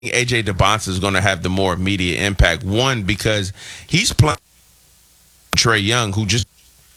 AJ DeBonsa is going to have the more immediate impact. One, because he's playing Trae Young, who just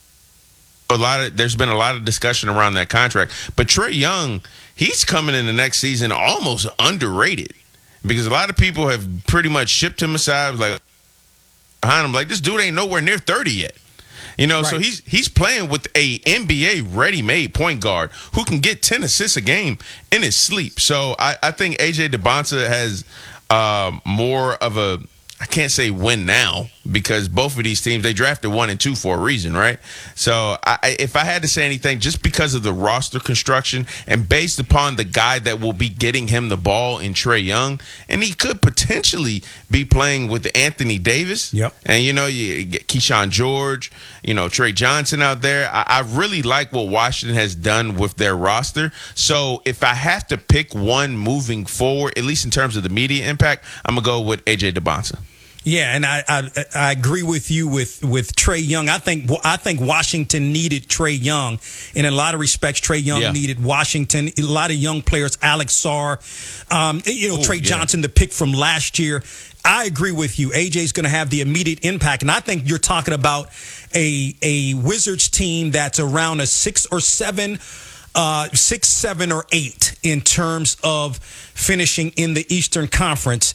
there's been a lot of discussion around that contract. But Trae Young, he's coming in the next season almost underrated because a lot of people have pretty much shipped him aside, like behind him, like this dude ain't nowhere near 30 yet. Right. So he's playing with a NBA ready-made point guard who can get 10 assists a game in his sleep. So I think AJ DeBonsa has more of a, I can't say win now because both of these teams, they drafted 1 and 2 for a reason, right? So if I had to say anything, just because of the roster construction and based upon the guy that will be getting him the ball in Trae Young, and he could potentially be playing with Anthony Davis. Yep. And, you get Keyshawn George, Trey Johnson out there. I really like what Washington has done with their roster. So if I have to pick one moving forward, at least in terms of the media impact, I'm going to go with AJ DeBonsa. Yeah, and I agree with you with Trae Young. I think Washington needed Trae Young. And in a lot of respects, Trae Young needed Washington. A lot of young players, Alex Sarr, Trey Johnson, the pick from last year. I agree with you. AJ's going to have the immediate impact. And I think you're talking about a Wizards team that's around a 6 or 7 6, 7, or 8 in terms of finishing in the Eastern Conference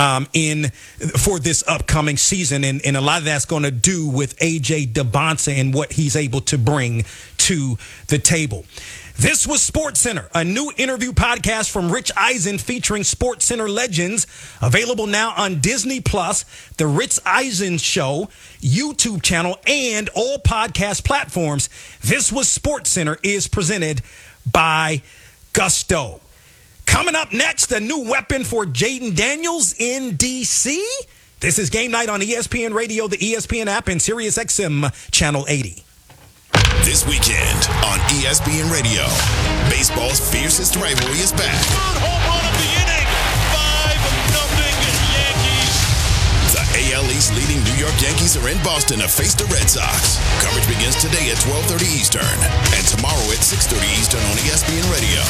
for this upcoming season. And a lot of that's going to do with A.J. DeBonsa and what he's able to bring to the table. This was SportsCenter, a new interview podcast from Rich Eisen featuring SportsCenter legends, available now on Disney+, the Rich Eisen Show, YouTube channel, and all podcast platforms. This was SportsCenter is presented by Gusto. Coming up next, a new weapon for Jaden Daniels in D.C. This is Game Night on ESPN Radio, the ESPN app, and SiriusXM Channel 80. This weekend on ESPN Radio, baseball's fiercest rivalry is back. Third home run of the inning, 5-0 Yankees. The AL East leading New York Yankees are in Boston to face the Red Sox. Coverage begins today at 12:30 Eastern and tomorrow at 6:30 Eastern on ESPN Radio.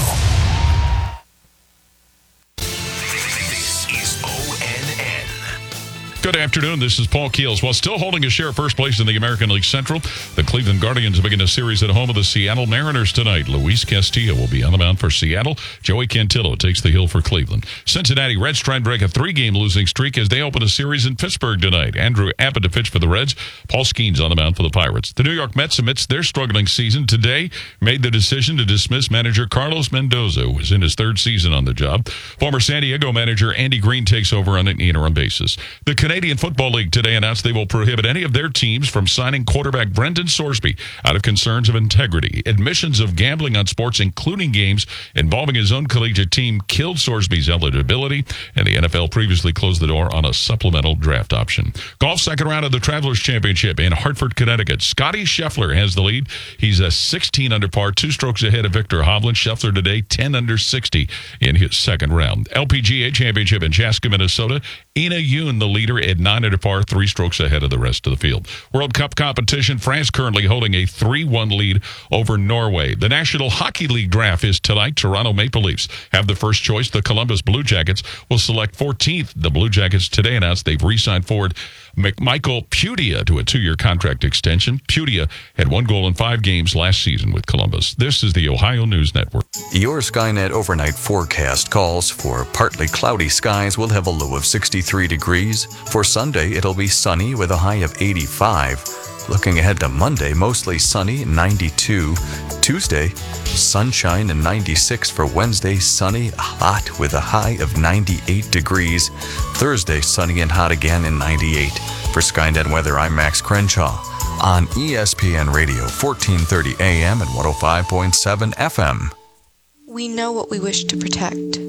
Good afternoon. This is Paul Keels. While still holding a share of first place in the American League Central, the Cleveland Guardians begin a series at home of the Seattle Mariners tonight. Luis Castillo will be on the mound for Seattle. Joey Cantillo takes the hill for Cleveland. Cincinnati Reds try and break a 3-game losing streak as they open a series in Pittsburgh tonight. Andrew Abbott to pitch for the Reds. Paul Skeens on the mound for the Pirates. The New York Mets, amidst their struggling season today, made the decision to dismiss manager Carlos Mendoza, who is in his 3rd season on the job. Former San Diego manager Andy Green takes over on an interim basis. The Canadian Football League today announced they will prohibit any of their teams from signing quarterback Brendan Sorsby out of concerns of integrity. Admissions of gambling on sports, including games involving his own collegiate team, killed Sorsby's eligibility, and the NFL previously closed the door on a supplemental draft option. Golf second round of the Travelers Championship in Hartford, Connecticut. Scotty Scheffler has the lead. He's a 16 under par, 2 strokes ahead of Victor Hovland. Scheffler today 10 under 60 in his second round. LPGA Championship in Chaska, Minnesota. Ina Yoon, the leader, at 9 under par, 3 strokes ahead of the rest of the field. World Cup competition, France currently holding a 3-1 lead over Norway. The National Hockey League draft is tonight. Toronto Maple Leafs have the first choice. The Columbus Blue Jackets will select 14th. The Blue Jackets today announced they've re-signed forward Michael Pudia to a 2-year contract extension. Pudia had 1 goal in 5 games last season with Columbus. This is the Ohio News Network. Your Skynet overnight forecast calls for partly cloudy skies. We'll have a low of 63 degrees. For Sunday, it'll be sunny with a high of 85. Looking ahead to Monday, mostly sunny, 92. Tuesday, sunshine and 96. For Wednesday, sunny, hot with a high of 98 degrees. Thursday, sunny and hot again in 98. For Skynet Weather, I'm Max Crenshaw on ESPN Radio, 1430 AM and 105.7 FM. We know what we wish to protect.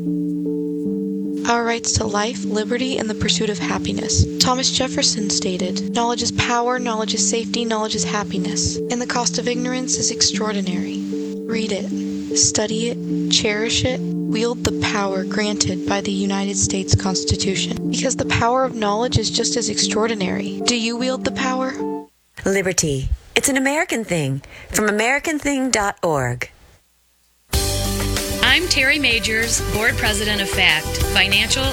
Our rights to life, liberty, and the pursuit of happiness. Thomas Jefferson stated, "Knowledge is power, knowledge is safety, knowledge is happiness, and the cost of ignorance is extraordinary." Read it, study it, cherish it, wield the power granted by the United States Constitution. Because the power of knowledge is just as extraordinary. Do you wield the power? Liberty. It's an American thing. From AmericanThing.org. I'm Terry Majors, Board President of FACT, Financial